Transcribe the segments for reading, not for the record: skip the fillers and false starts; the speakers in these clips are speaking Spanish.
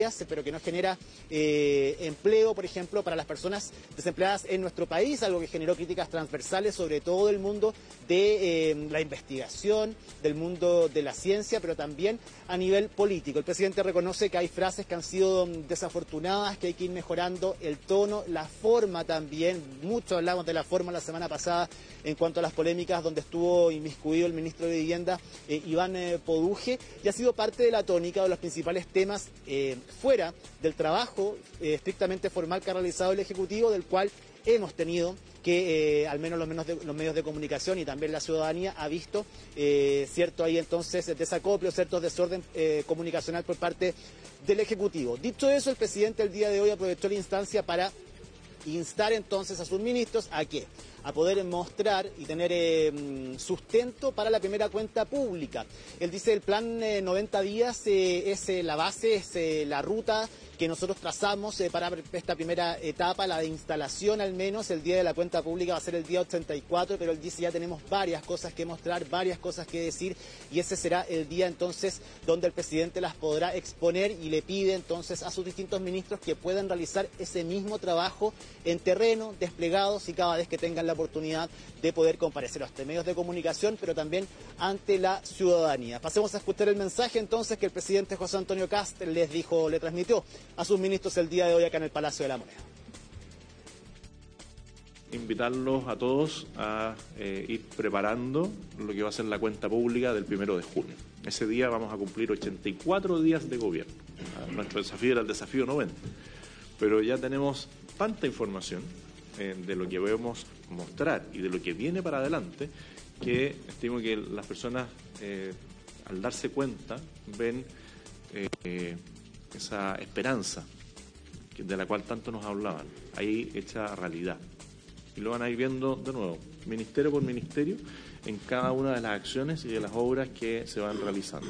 pero que no genera empleo, por ejemplo, para las personas desempleadas en nuestro país, algo que generó críticas transversales sobre todo el mundo de la investigación, del mundo de la ciencia, pero también a nivel político. El presidente reconoce que hay frases que han sido desafortunadas, que hay que ir mejorando el tono, la forma también. Mucho hablamos de la forma la semana pasada en cuanto a las polémicas donde estuvo inmiscuido el ministro de Vivienda, Iván Poduje, y ha sido parte de la tónica de los principales temas fuera del trabajo estrictamente formal que ha realizado el Ejecutivo, del cual hemos tenido que al menos los medios de comunicación y también la ciudadanía ha visto cierto ahí entonces desacoplo, cierto desorden comunicacional por parte del Ejecutivo. Dicho eso, el presidente el día de hoy aprovechó la instancia para instar entonces a sus ministros ¿a qué? A poder mostrar y tener sustento para la primera cuenta pública. Él dice el plan 90 días es la base, es la ruta que nosotros trazamos para esta primera etapa, la de instalación al menos. El día de la cuenta pública va a ser el día 84, pero él dice ya tenemos varias cosas que mostrar, varias cosas que decir, y ese será el día entonces donde el presidente las podrá exponer, y le pide entonces a sus distintos ministros que puedan realizar ese mismo trabajo en terreno, desplegados, y cada vez que tengan la oportunidad de poder comparecer ante medios de comunicación, pero también ante la ciudadanía. Pasemos a escuchar el mensaje entonces que el presidente José Antonio Kast le transmitió a sus ministros el día de hoy acá en el Palacio de la Moneda. Invitarlos a todos a ir preparando lo que va a ser la cuenta pública del 1 de junio. Ese día vamos a cumplir 84 días de gobierno. Nuestro desafío era el desafío 90, pero ya tenemos tanta información de lo que debemos mostrar y de lo que viene para adelante, que estimo que las personas al darse cuenta ven esa esperanza de la cual tanto nos hablaban, ahí hecha realidad. Y lo van a ir viendo de nuevo, ministerio por ministerio, en cada una de las acciones y de las obras que se van realizando.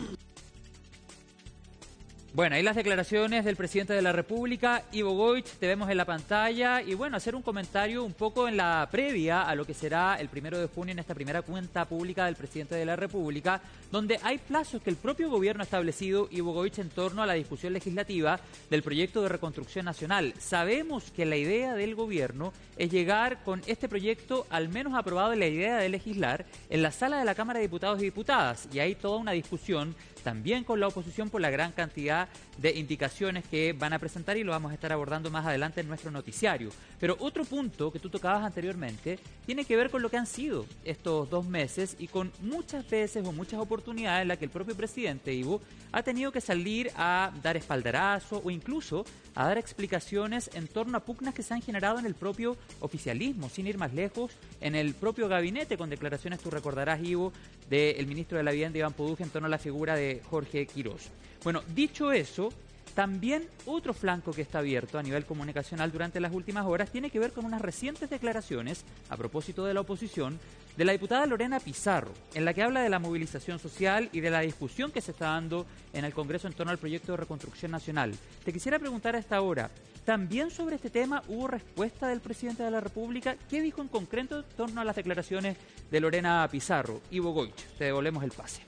Bueno, ahí las declaraciones del presidente de la República, Ivo Goich, te vemos en la pantalla, y bueno, hacer un comentario un poco en la previa a lo que será el 1 de junio en esta primera cuenta pública del presidente de la República, donde hay plazos que el propio gobierno ha establecido, Ivo Goich, en torno a la discusión legislativa del proyecto de reconstrucción nacional. Sabemos que la idea del gobierno es llegar con este proyecto al menos aprobado en la idea de legislar en la sala de la Cámara de Diputados y Diputadas, y hay toda una discusión también con la oposición por la gran cantidad de indicaciones que van a presentar, y lo vamos a estar abordando más adelante en nuestro noticiario. Pero otro punto que tú tocabas anteriormente tiene que ver con lo que han sido estos 2 meses y con muchas veces o muchas oportunidades en las que el propio presidente, Ivo, ha tenido que salir a dar espaldarazo o incluso a dar explicaciones en torno a pugnas que se han generado en el propio oficialismo, sin ir más lejos, en el propio gabinete, con declaraciones, tú recordarás, Ivo, del ministro de la Vivienda, Iván Poduje, en torno a la figura de Jorge Quirós. Bueno, dicho eso, también otro flanco que está abierto a nivel comunicacional durante las últimas horas tiene que ver con unas recientes declaraciones, a propósito de la oposición, de la diputada Lorena Pizarro, en la que habla de la movilización social y de la discusión que se está dando en el Congreso en torno al proyecto de reconstrucción nacional. Te quisiera preguntar a esta hora, ¿también sobre este tema hubo respuesta del presidente de la República? ¿Qué dijo en concreto en torno a las declaraciones de Lorena Pizarro? Ivo Goich, te devolvemos el pase.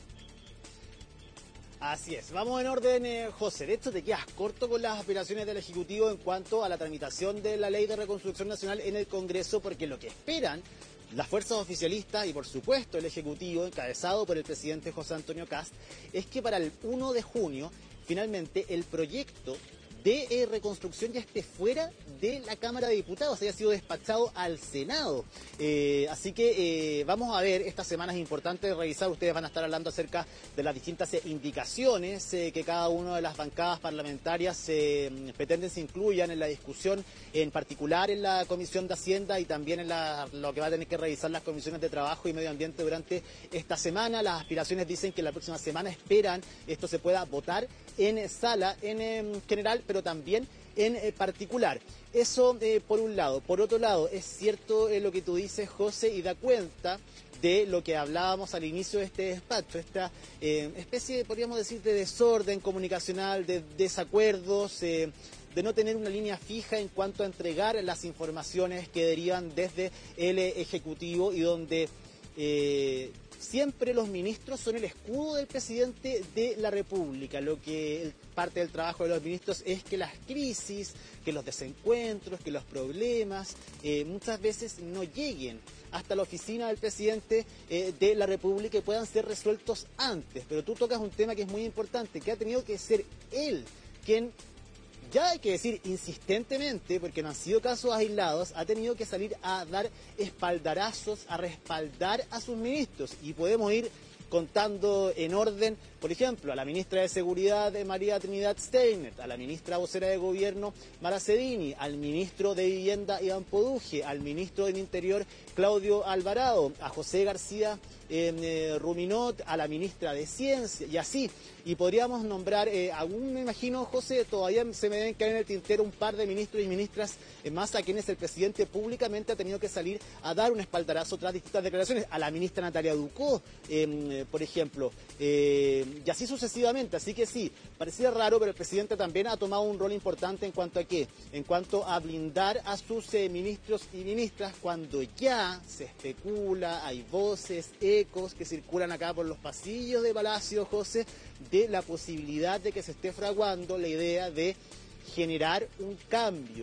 Así es, vamos en orden, José. De hecho, te quedas corto con las aspiraciones del Ejecutivo en cuanto a la tramitación de la Ley de Reconstrucción Nacional en el Congreso, porque lo que esperan las fuerzas oficialistas y, por supuesto, el Ejecutivo, encabezado por el presidente José Antonio Kast, es que para el 1 de junio, finalmente, el proyecto de reconstrucción ya esté fuera de la Cámara de Diputados, haya sido despachado al Senado. Así que vamos a ver, esta semana es importante revisar, ustedes van a estar hablando acerca de las distintas indicaciones que cada una de las bancadas parlamentarias pretenden se incluyan en la discusión, en particular en la Comisión de Hacienda y también en lo que va a tener que revisar las comisiones de Trabajo y Medio Ambiente durante esta semana. Las aspiraciones dicen que la próxima semana esperan esto se pueda votar en sala en general, pero también en particular. Eso por un lado. Por otro lado, es cierto lo que tú dices, José, y da cuenta de lo que hablábamos al inicio de este despacho, esta especie, podríamos decir, de desorden comunicacional, de desacuerdos, de no tener una línea fija en cuanto a entregar las informaciones que derivan desde el Ejecutivo y donde siempre los ministros son el escudo del presidente de la República. Lo que parte del trabajo de los ministros es que las crisis, que los desencuentros, que los problemas muchas veces no lleguen hasta la oficina del presidente de la República y puedan ser resueltos antes. Pero tú tocas un tema que es muy importante, que ha tenido que ser él quien, ya hay que decir insistentemente, porque no han sido casos aislados, ha tenido que salir a dar espaldarazos, a respaldar a sus ministros. Y podemos ir contando en orden, por ejemplo, a la ministra de Seguridad María Trinidad Steiner, a la ministra vocera de Gobierno Mara Cedini, al ministro de Vivienda Iván Poduje, al ministro del Interior Claudio Alvarado, a José García Ruminot, a la ministra de Ciencia y así. Y podríamos nombrar, aún me imagino, José, todavía se me deben caer en el tintero un par de ministros y ministras más a quienes el presidente públicamente ha tenido que salir a dar un espaldarazo tras distintas declaraciones. A la ministra Natalia Ducó, por ejemplo, y así sucesivamente. Así que sí, parecía raro, pero el presidente también ha tomado un rol importante en cuanto a qué, en cuanto a blindar a sus ministros y ministras cuando ya se especula, hay voces, ecos que circulan acá por los pasillos de Palacio, José, de la posibilidad de que se esté fraguando la idea de generar un cambio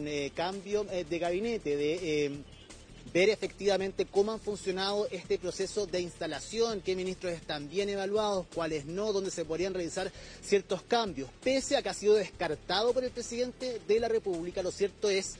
de gabinete, de ver efectivamente cómo han funcionado este proceso de instalación, qué ministros están bien evaluados, cuáles no, dónde se podrían realizar ciertos cambios. Pese a que ha sido descartado por el presidente de la República, lo cierto es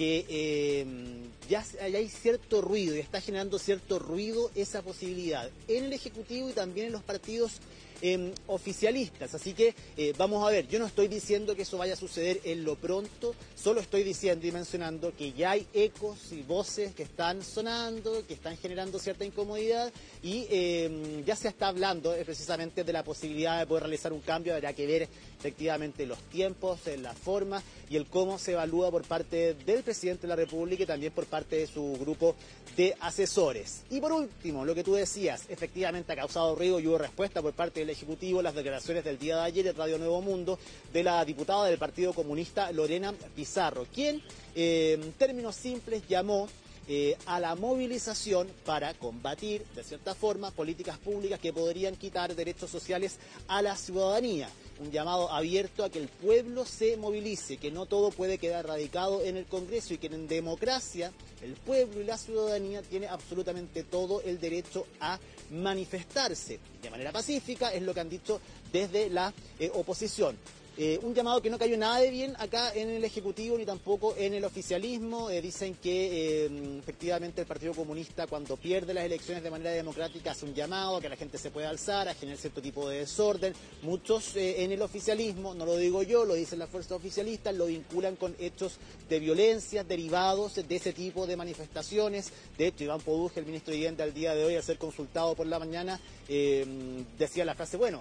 que ya hay cierto ruido y está generando cierto ruido esa posibilidad en el Ejecutivo y también en los partidos oficialistas. Así que vamos a ver, yo no estoy diciendo que eso vaya a suceder en lo pronto, solo estoy diciendo y mencionando que ya hay ecos y voces que están sonando, que están generando cierta incomodidad y ya se está hablando precisamente de la posibilidad de poder realizar un cambio. Habrá que ver efectivamente los tiempos, la forma y el cómo se evalúa por parte del presidente de la República y también por parte de su grupo de asesores. Y por último, lo que tú decías, efectivamente ha causado ruido y hubo respuesta por parte del Ejecutivo las declaraciones del día de ayer en Radio Nuevo Mundo de la diputada del Partido Comunista Lorena Pizarro, quien en términos simples llamó a la movilización para combatir, de cierta forma, políticas públicas que podrían quitar derechos sociales a la ciudadanía. Un llamado abierto a que el pueblo se movilice, que no todo puede quedar radicado en el Congreso y que en democracia el pueblo y la ciudadanía tiene absolutamente todo el derecho a manifestarse de manera pacífica, es lo que han dicho desde la oposición. Un llamado que no cayó nada de bien acá en el Ejecutivo ni tampoco en el oficialismo. Dicen que efectivamente el Partido Comunista, cuando pierde las elecciones de manera democrática, hace un llamado a que la gente se pueda alzar, a generar cierto tipo de desorden. Muchos en el oficialismo, no lo digo yo, lo dicen las fuerzas oficialistas, lo vinculan con hechos de violencia derivados de ese tipo de manifestaciones. De hecho, Iván Poduje, el ministro de Vivienda, al día de hoy, al ser consultado por la mañana, decía la frase, bueno,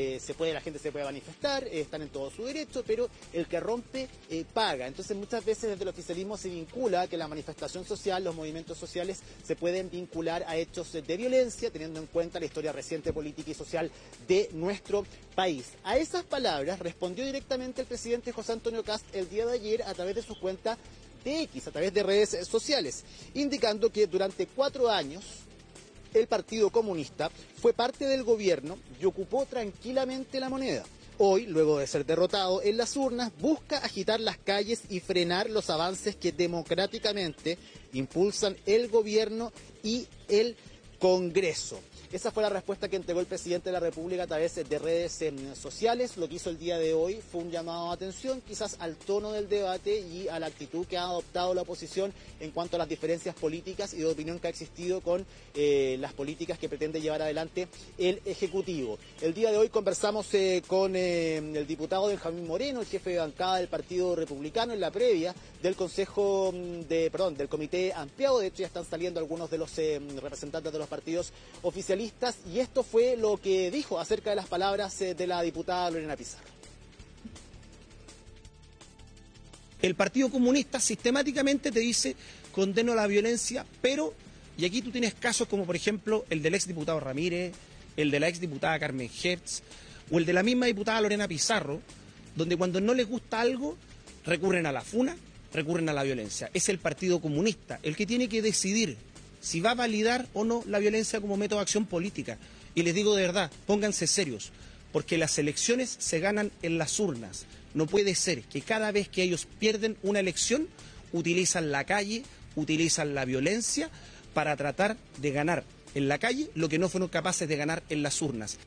la gente se puede manifestar, están en todo su derecho, pero el que rompe paga. Entonces muchas veces desde el oficialismo se vincula que la manifestación social, los movimientos sociales se pueden vincular a hechos de violencia, teniendo en cuenta la historia reciente política y social de nuestro país. A esas palabras respondió directamente el presidente José Antonio Kast el día de ayer a través de su cuenta de X, a través de redes sociales, indicando que durante 4 años el Partido Comunista fue parte del gobierno y ocupó tranquilamente la moneda. Hoy, luego de ser derrotado en las urnas, busca agitar las calles y frenar los avances que democráticamente impulsan el gobierno y el Congreso. Esa fue la respuesta que entregó el presidente de la República a través de redes sociales. Lo que hizo el día de hoy fue un llamado de atención, quizás al tono del debate y a la actitud que ha adoptado la oposición en cuanto a las diferencias políticas y de opinión que ha existido con las políticas que pretende llevar adelante el Ejecutivo. El día de hoy conversamos con el diputado Benjamín Moreno, el jefe de bancada del Partido Republicano, en la previa del del comité ampliado. De hecho, ya están saliendo algunos de los representantes de los partidos oficialistas. Y esto fue lo que dijo acerca de las palabras de la diputada Lorena Pizarro. El Partido Comunista sistemáticamente te dice condeno la violencia, pero, y aquí tú tienes casos como por ejemplo el del exdiputado Ramírez, el de la exdiputada Carmen Hertz, o el de la misma diputada Lorena Pizarro, donde cuando no les gusta algo recurren a la funa, recurren a la violencia. Es el Partido Comunista el que tiene que decidir si va a validar o no la violencia como método de acción política. Y les digo de verdad, pónganse serios, porque las elecciones se ganan en las urnas. No puede ser que cada vez que ellos pierden una elección utilizan la calle, utilizan la violencia para tratar de ganar en la calle lo que no fueron capaces de ganar en las urnas.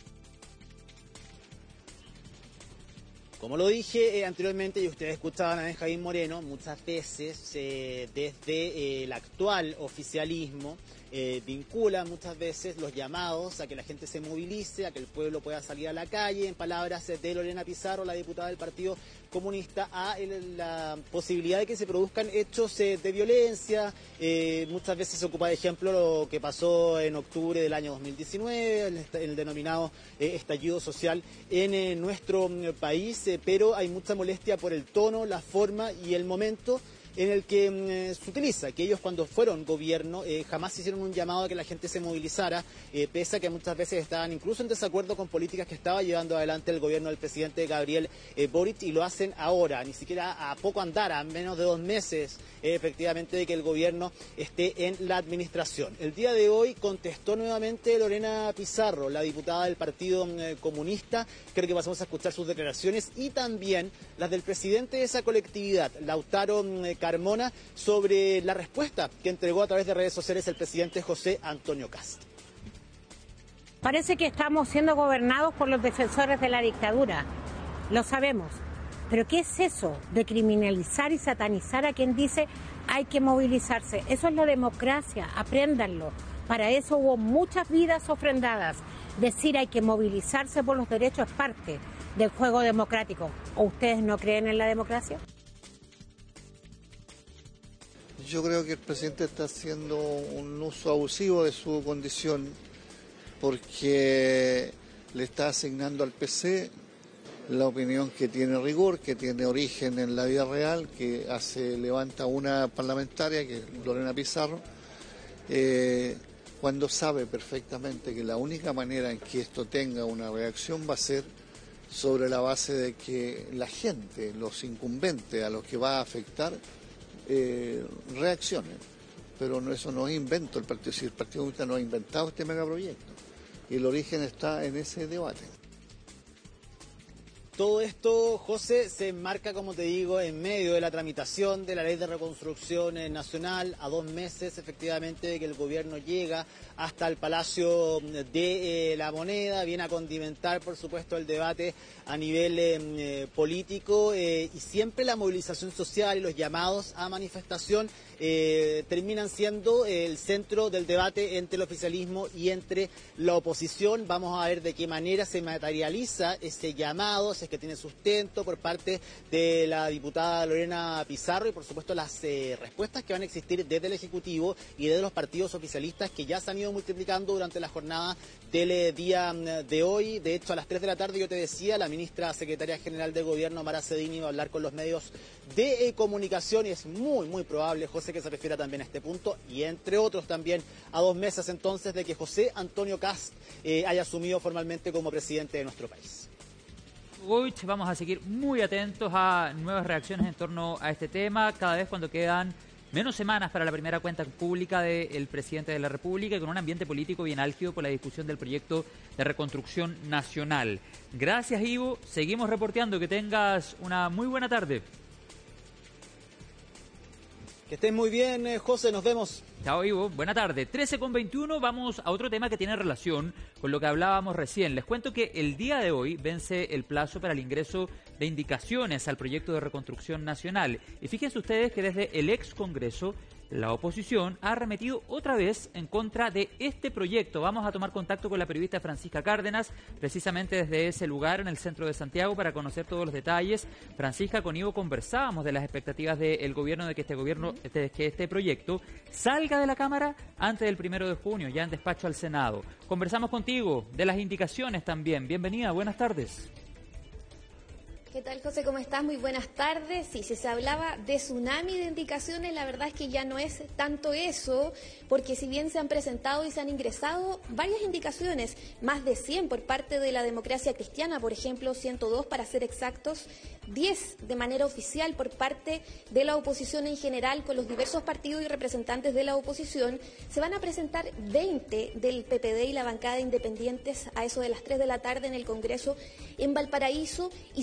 Como lo dije anteriormente y ustedes escuchaban a Benjamín Moreno, muchas veces desde el actual oficialismo vincula muchas veces los llamados a que la gente se movilice, a que el pueblo pueda salir a la calle, en palabras de Lorena Pizarro, la diputada del Partido Comunista, a la posibilidad de que se produzcan hechos de violencia. Muchas veces se ocupa de ejemplo lo que pasó en octubre del año 2019, el denominado estallido social en nuestro país, pero hay mucha molestia por el tono, la forma y el momento en el que se utiliza, que ellos cuando fueron gobierno jamás hicieron un llamado a que la gente se movilizara, pese a que muchas veces estaban incluso en desacuerdo con políticas que estaba llevando adelante el gobierno del presidente Gabriel Boric, y lo hacen ahora, ni siquiera a poco andar, a menos de 2 meses efectivamente de que el gobierno esté en la administración. El día de hoy contestó nuevamente Lorena Pizarro, la diputada del Partido Comunista. Creo que pasamos a escuchar sus declaraciones y también las del presidente de esa colectividad, Lautaro Carmona, sobre la respuesta que entregó a través de redes sociales el presidente José Antonio Kast. Parece que estamos siendo gobernados por los defensores de la dictadura, lo sabemos, pero ¿qué es eso de criminalizar y satanizar a quien dice hay que movilizarse? Eso es la democracia, apréndanlo. Para eso hubo muchas vidas ofrendadas. Decir hay que movilizarse por los derechos es parte del juego democrático. ¿O ustedes no creen en la democracia? Yo creo que el presidente está haciendo un uso abusivo de su condición porque le está asignando al PC la opinión que tiene rigor, que tiene origen en la vida real, que levanta una parlamentaria, que es Lorena Pizarro, cuando sabe perfectamente que la única manera en que esto tenga una reacción va a ser sobre la base de que la gente, los incumbentes a los que va a afectar, reaccionen. Pero eso no es invento el partido, si el Partido Comunista no ha inventado este megaproyecto y el origen está en ese debate. Todo esto, José, se enmarca, como te digo, en medio de la tramitación de la Ley de Reconstrucción Nacional, a 2 meses efectivamente de que el gobierno llega hasta el Palacio de la Moneda, viene a condimentar, por supuesto, el debate a nivel político, y siempre la movilización social y los llamados a manifestación terminan siendo el centro del debate entre el oficialismo y entre la oposición. Vamos a ver de qué manera se materializa ese llamado, si es que tiene sustento por parte de la diputada Lorena Pizarro y por supuesto las respuestas que van a existir desde el Ejecutivo y desde los partidos oficialistas que ya se han ido multiplicando durante la jornada del día de hoy. De hecho, a las 3 de la tarde, yo te decía, la ministra secretaria general de Gobierno, Mara Cedini, va a hablar con los medios de comunicación y es muy probable, José, que se refiera también a este punto y entre otros también a 2 meses entonces de que José Antonio Kast haya asumido formalmente como presidente de nuestro país. Vamos a seguir muy atentos a nuevas reacciones en torno a este tema, cada vez cuando quedan menos semanas para la primera cuenta pública del presidente de la República y con un ambiente político bien álgido por la discusión del proyecto de reconstrucción nacional. Gracias, Ivo. Seguimos reporteando. Que tengas una muy buena tarde. Que estén muy bien, José. Nos vemos. Chao, Ivo. Buena tarde. 13:21. Vamos a otro tema que tiene relación con lo que hablábamos recién. Les cuento que el día de hoy vence el plazo para el ingreso de indicaciones al proyecto de reconstrucción nacional. Y fíjense ustedes que desde el ex Congreso, la oposición ha arremetido otra vez en contra de este proyecto. Vamos a tomar contacto con la periodista Francisca Cárdenas, precisamente desde ese lugar en el centro de Santiago, para conocer todos los detalles. Francisca, con Ivo conversábamos de las expectativas del gobierno de que este proyecto salga de la Cámara antes del 1 de junio, ya en despacho al Senado. Conversamos contigo de las indicaciones también. Bienvenida, buenas tardes. ¿Qué tal, José? ¿Cómo estás? Muy buenas tardes. Sí, si se hablaba de tsunami de indicaciones, la verdad es que ya no es tanto eso, porque si bien se han presentado y se han ingresado varias indicaciones, más de 100 por parte de la Democracia Cristiana, por ejemplo, 102 para ser exactos, 10 de manera oficial por parte de la oposición en general, con los diversos partidos y representantes de la oposición, se van a presentar 20 del PPD y la bancada de independientes a eso de las 3 de la tarde en el Congreso en Valparaíso, y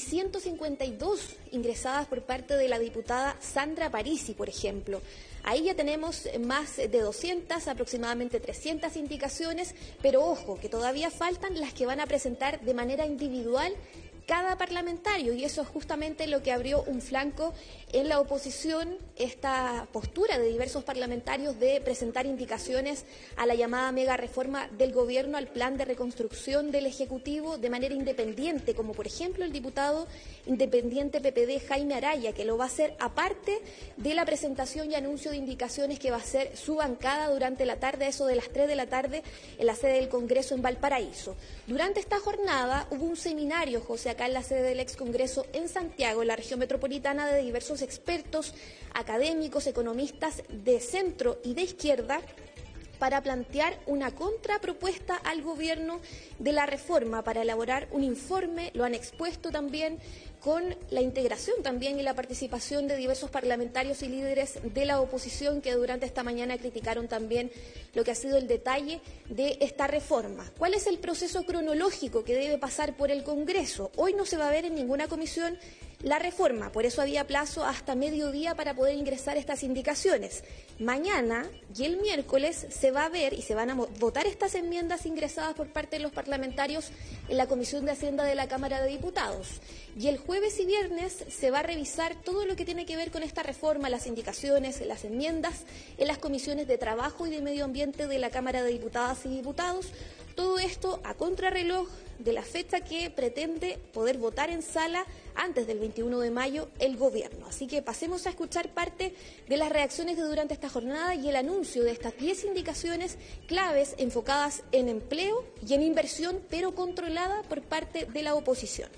152 ingresadas por parte de la diputada Sandra Parisi, por ejemplo. Ahí ya tenemos más de 200, aproximadamente 300 indicaciones, pero ojo, que todavía faltan las que van a presentar de manera individual cada parlamentario, y eso es justamente lo que abrió un flanco en la oposición, esta postura de diversos parlamentarios de presentar indicaciones a la llamada mega reforma del gobierno, al plan de reconstrucción del Ejecutivo de manera independiente, como por ejemplo el diputado independiente PPD Jaime Araya, que lo va a hacer aparte de la presentación y anuncio de indicaciones que va a hacer su bancada durante la tarde, eso de las 3 de la tarde, en la sede del Congreso en Valparaíso. Durante esta jornada hubo un seminario, José, acá en la sede del ex Congreso en Santiago, en la región metropolitana, de diversos expertos, académicos, economistas de centro y de izquierda, para plantear una contrapropuesta al gobierno de la reforma, para elaborar un informe. Lo han expuesto también con la integración también y la participación de diversos parlamentarios y líderes de la oposición, que durante esta mañana criticaron también lo que ha sido el detalle de esta reforma. ¿Cuál es el proceso cronológico que debe pasar por el Congreso? Hoy no se va a ver en ninguna comisión la reforma, por eso había plazo hasta mediodía para poder ingresar estas indicaciones. Mañana y el miércoles se va a ver y se van a votar estas enmiendas ingresadas por parte de los parlamentarios en la Comisión de Hacienda de la Cámara de Diputados. Y el jueves y viernes se va a revisar todo lo que tiene que ver con esta reforma, las indicaciones, las enmiendas, en las comisiones de Trabajo y de Medio Ambiente de la Cámara de Diputadas y Diputados. Todo esto a contrarreloj de la fecha que pretende poder votar en sala antes del 21 de mayo el gobierno. Así que pasemos a escuchar parte de las reacciones de durante esta jornada y el anuncio de estas 10 indicaciones claves enfocadas en empleo y en inversión, pero controlada por parte de la oposición.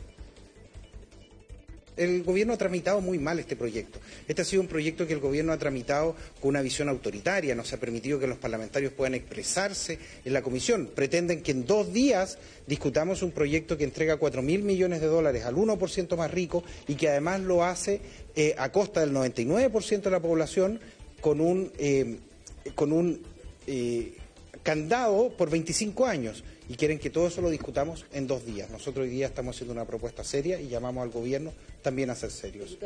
El gobierno ha tramitado muy mal este proyecto. Este ha sido un proyecto que el gobierno ha tramitado con una visión autoritaria, no se ha permitido que los parlamentarios puedan expresarse en la comisión. Pretenden que en 2 días discutamos un proyecto que entrega 4.000 millones de dólares al 1% más rico y que además lo hace a costa del 99% de la población con un candado por 25 años. Y quieren que todo eso lo discutamos en 2 días. Nosotros hoy día estamos haciendo una propuesta seria y llamamos al gobierno también a ser serios.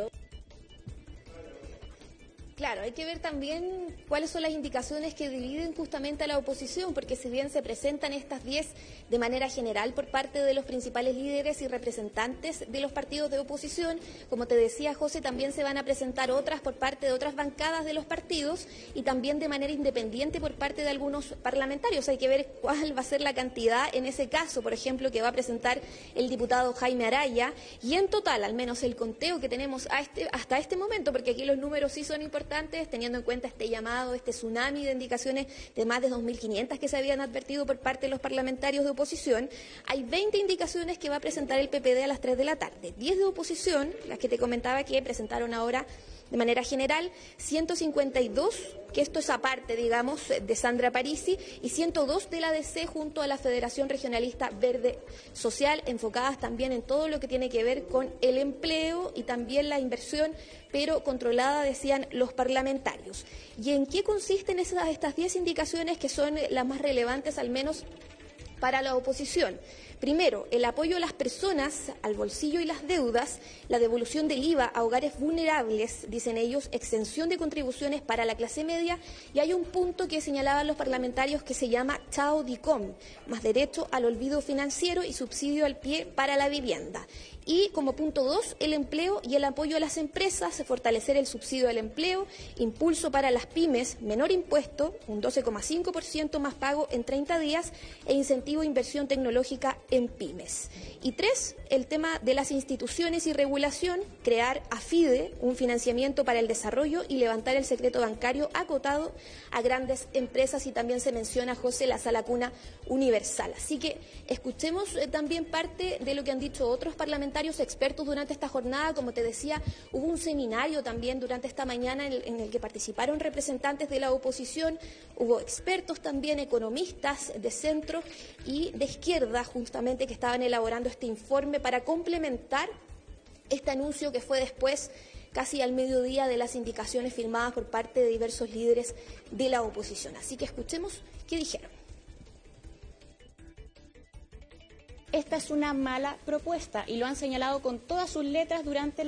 Claro, hay que ver también cuáles son las indicaciones que dividen justamente a la oposición, porque si bien se presentan estas 10 de manera general por parte de los principales líderes y representantes de los partidos de oposición, como te decía José, también se van a presentar otras por parte de otras bancadas de los partidos y también de manera independiente por parte de algunos parlamentarios. Hay que ver cuál va a ser la cantidad en ese caso, por ejemplo, que va a presentar el diputado Jaime Araya, y en total, al menos el conteo que tenemos hasta este momento, porque aquí los números sí son importantes, teniendo en cuenta este llamado, este tsunami de indicaciones de más de 2.500 que se habían advertido por parte de los parlamentarios de oposición, hay 20 indicaciones que va a presentar el PPD a las 3 de la tarde, 10 de oposición, las que te comentaba que presentaron ahora de manera general, 152, que esto es aparte, digamos, de Sandra Parisi, y 102 de la DC junto a la Federación Regionalista Verde Social, enfocadas también en todo lo que tiene que ver con el empleo y también la inversión, pero controlada, decían los parlamentarios. ¿Y en qué consisten estas 10 indicaciones que son las más relevantes, al menos para la oposición? Primero, el apoyo a las personas, al bolsillo y las deudas, la devolución del IVA a hogares vulnerables, dicen ellos, exención de contribuciones para la clase media, y hay un punto que señalaban los parlamentarios que se llama Chao DICOM, más derecho al olvido financiero y subsidio al pie para la vivienda. Y como punto 2, el empleo y el apoyo a las empresas, fortalecer el subsidio al empleo, impulso para las pymes, menor impuesto, un 12,5% más pago en 30 días e incentivo a inversión tecnológica en pymes. Y 3, el tema de las instituciones y regulación, crear AFIDE, un financiamiento para el desarrollo y levantar el secreto bancario acotado a grandes empresas, y también se menciona, José, la sala cuna universal. Así que escuchemos también parte de lo que han dicho otros parlamentarios parlamentarios expertos durante esta jornada. Como te decía, hubo un seminario también durante esta mañana en el que participaron representantes de la oposición, hubo expertos también, economistas de centro y de izquierda, justamente, que estaban elaborando este informe para complementar este anuncio que fue después, casi al mediodía, de las indicaciones firmadas por parte de diversos líderes de la oposición. Así que escuchemos qué dijeron. Esta es una mala propuesta y lo han señalado con todas sus letras durante